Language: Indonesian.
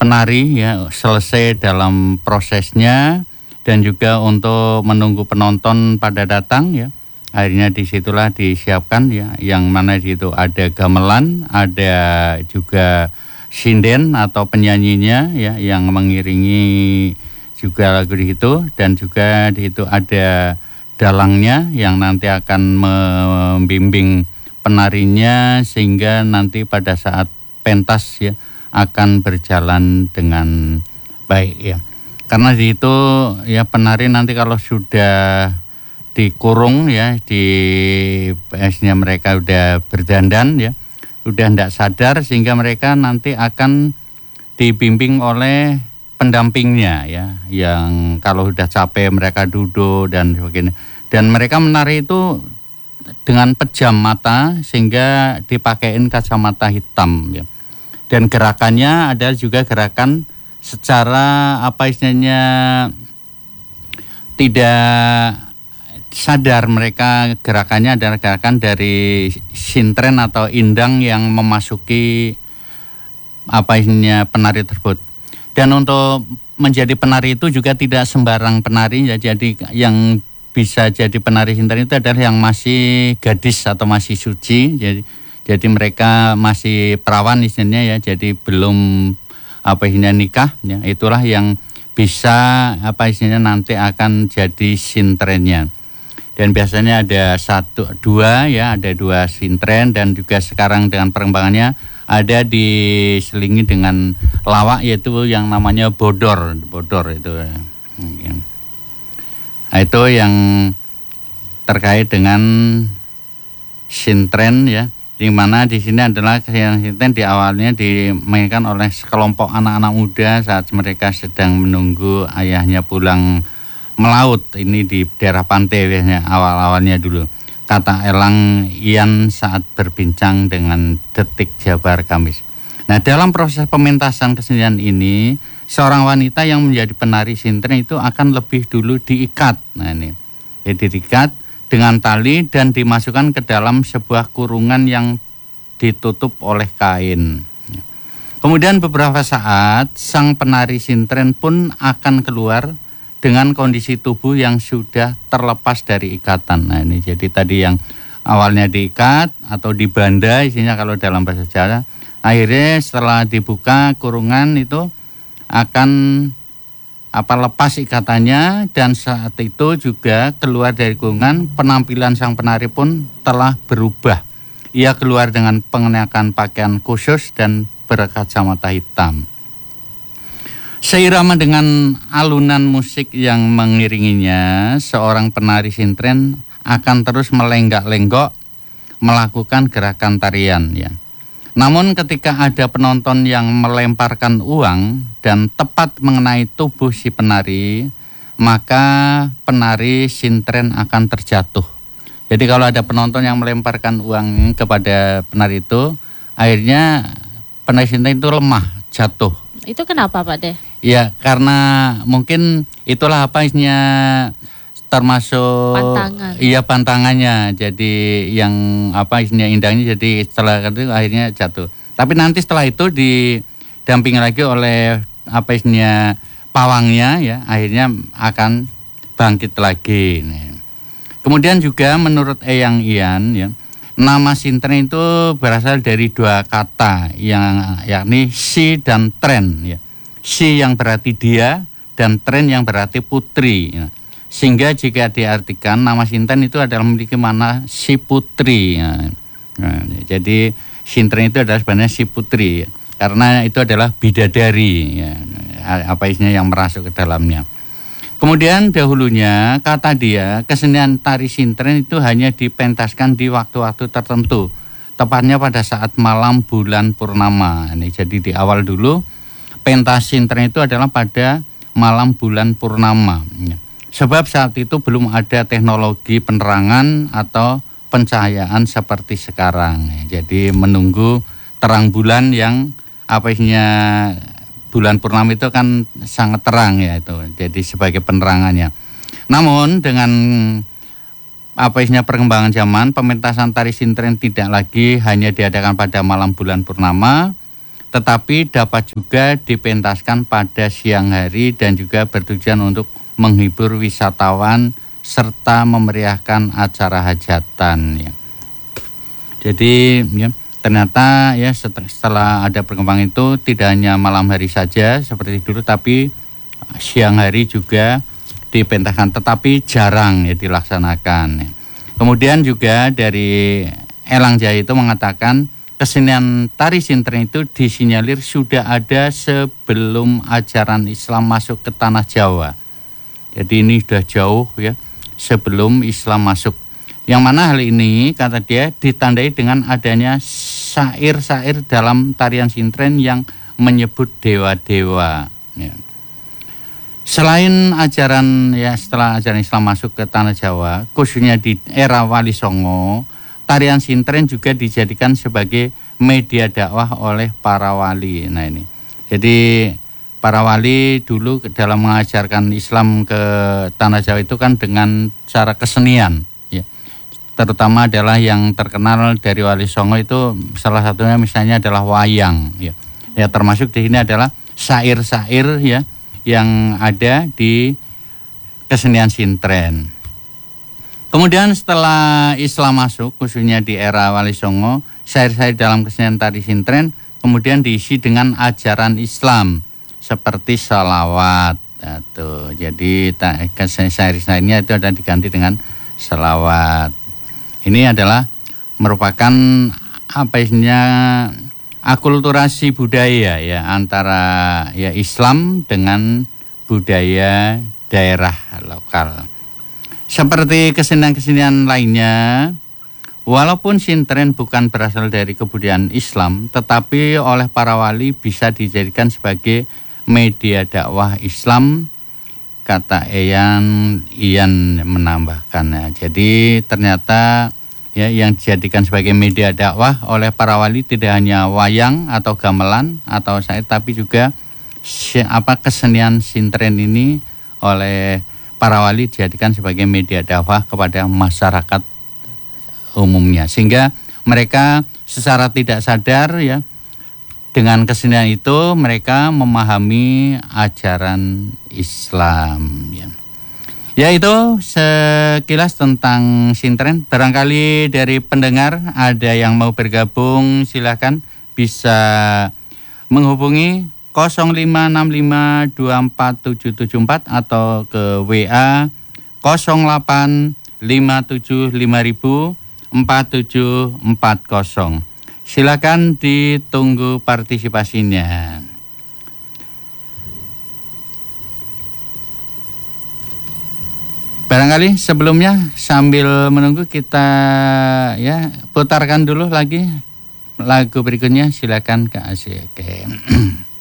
penari ya selesai dalam prosesnya, dan juga untuk menunggu penonton pada datang ya. Akhirnya disitulah disiapkan ya, yang mana di situ ada gamelan, ada juga sinden atau penyanyinya ya yang mengiringi juga lagu itu, dan juga di situ ada dalangnya yang nanti akan membimbing penarinya sehingga nanti pada saat pentas ya akan berjalan dengan baik ya. Karena di itu ya penari nanti kalau sudah dikurung ya di PS-nya mereka udah berdandan ya, udah tidak sadar, sehingga mereka nanti akan dibimbing oleh pendampingnya ya, yang kalau sudah capek mereka duduk dan sebagainya. Dan mereka menari itu dengan pejam mata sehingga dipakein kacamata hitam ya. Dan gerakannya ada juga gerakan secara apa istilahnya tidak sadar, mereka gerakannya adalah gerakan dari sintren atau indang yang memasuki apa istilahnya penari tersebut. Dan untuk menjadi penari itu juga tidak sembarang penari ya, jadi yang bisa jadi penari sintren itu adalah yang masih gadis atau masih suci, jadi mereka masih perawan istilahnya ya, jadi belum apa istilahnya nikah ya, itulah yang bisa apa istilahnya nanti akan jadi sintrennya. Dan biasanya ada ada dua sintren, dan juga sekarang dengan perkembangannya ada diselingi dengan lawak, yaitu yang namanya bodor itu. Nah, itu yang terkait dengan sintren ya. Di mana di sini adalah sintren di awalnya dimainkan oleh sekelompok anak-anak muda saat mereka sedang menunggu ayahnya pulang melaut. Ini di daerah pantai biasanya awal-awalnya dulu. Kata Elang Ian saat berbincang dengan Detik Jabar Kamis. Nah, dalam proses pementasan kesenian ini, seorang wanita yang menjadi penari sintren itu akan lebih dulu diikat. Nah ini, jadi diikat dengan tali dan dimasukkan ke dalam sebuah kurungan yang ditutup oleh kain. Kemudian beberapa saat sang penari sintren pun akan keluar dengan kondisi tubuh yang sudah terlepas dari ikatan. Nah ini jadi tadi yang awalnya diikat atau dibanda isinya kalau dalam bahasa Jawa, akhirnya setelah dibuka kurungan itu akan lepas ikatannya, dan saat itu juga keluar dari kurungan penampilan sang penari pun telah berubah. Ia keluar dengan mengenakan pakaian khusus dan berkacamata hitam. Seirama dengan alunan musik yang mengiringinya, seorang penari sintren akan terus melenggak-lenggok melakukan gerakan tarian ya. Namun ketika ada penonton yang melemparkan uang dan tepat mengenai tubuh si penari, maka penari sintren akan terjatuh. Jadi kalau ada penonton yang melemparkan uang kepada penari itu, akhirnya penari sintren itu lemah, jatuh. Itu kenapa Pak De? Ya karena mungkin itulah apa isinya, termasuk pantangan. Iya pantangannya. Jadi yang apa isinya indangnya, jadi setelah itu akhirnya jatuh. Tapi nanti setelah itu didampingi lagi oleh apa isinya pawangnya ya, akhirnya akan bangkit lagi. Kemudian juga menurut Eyang Ian ya, nama sintren itu berasal dari dua kata yang yakni si dan tren ya. Si yang berarti dia dan tren yang berarti putri ya. Sehingga jika diartikan nama sintren itu adalah memiliki makna si putri ya. Nah, jadi sintren itu adalah sebenarnya si putri ya. Karena itu adalah bidadari ya, apa isinya yang merasuk ke dalamnya. Kemudian dahulunya kata dia kesenian tari sintren itu hanya dipentaskan di waktu-waktu tertentu, tepatnya pada saat malam bulan purnama. Ini jadi di awal dulu pentas sintren itu adalah pada malam bulan purnama. Sebab saat itu belum ada teknologi penerangan atau pencahayaan seperti sekarang. Jadi menunggu terang bulan yang apa isinya bulan purnama itu kan sangat terang ya itu. Jadi sebagai penerangannya. Namun dengan apa isinya perkembangan zaman, pementasan tari sintren tidak lagi hanya diadakan pada malam bulan purnama. tetapi dapat juga dipentaskan pada siang hari dan juga bertujuan untuk menghibur wisatawan serta memeriahkan acara hajatan ya. Jadi ya, ternyata ya setelah ada perkembangan itu tidak hanya malam hari saja seperti dulu, tapi siang hari juga dipentaskan, tetapi jarang ya dilaksanakan ya. Kemudian juga dari Elang Jaya itu mengatakan kesenian tari sintren itu disinyalir sudah ada sebelum ajaran Islam masuk ke tanah Jawa. Jadi ini sudah jauh ya sebelum Islam masuk. Yang mana hal ini kata dia ditandai dengan adanya syair-syair dalam tarian sintren yang menyebut dewa-dewa. Ya. Selain ajaran ya setelah ajaran Islam masuk ke tanah Jawa, khususnya di era Wali Songo, tarian sintren juga dijadikan sebagai media dakwah oleh para wali. Nah ini, jadi para wali dulu dalam mengajarkan Islam ke tanah Jawa itu kan dengan cara kesenian, ya. Terutama adalah yang terkenal dari Wali Songo itu salah satunya misalnya adalah wayang, ya. Ya termasuk di sini adalah syair-syair ya yang ada di kesenian sintren. Kemudian setelah Islam masuk, khususnya di era Wali Songo, syair-syair dalam kesenian tari sintren kemudian diisi dengan ajaran Islam seperti salawat. Nah, tuh. Jadi syair-syairnya itu ada diganti dengan salawat. Ini adalah merupakan apa istilahnya akulturasi budaya ya antara ya Islam dengan budaya daerah lokal. Seperti kesenian-kesenian lainnya, walaupun sintren bukan berasal dari kebudayaan Islam, tetapi oleh para wali bisa dijadikan sebagai media dakwah Islam, kata Ian menambahkan. Jadi ternyata ya yang dijadikan sebagai media dakwah oleh para wali tidak hanya wayang atau gamelan atau syair, tapi juga kesenian sintren ini oleh para wali dijadikan sebagai media dakwah kepada masyarakat umumnya, sehingga mereka secara tidak sadar ya dengan kesenian itu mereka memahami ajaran Islam ya. Ya itu sekilas tentang sintren. Barangkali dari pendengar ada yang mau bergabung, silakan bisa menghubungi 0565247774 atau ke WA 0857504740. Silakan ditunggu partisipasinya. Barangkali sebelumnya sambil menunggu kita ya putarkan dulu lagi lagu berikutnya. Silakan Kak Asy. Oke.